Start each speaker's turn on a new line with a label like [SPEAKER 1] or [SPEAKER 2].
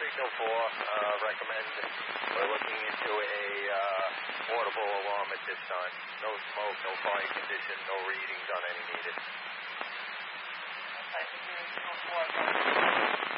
[SPEAKER 1] Signal 4, recommend we're looking into a portable alarm at this time. No smoke, no fire condition, no readings on any needed.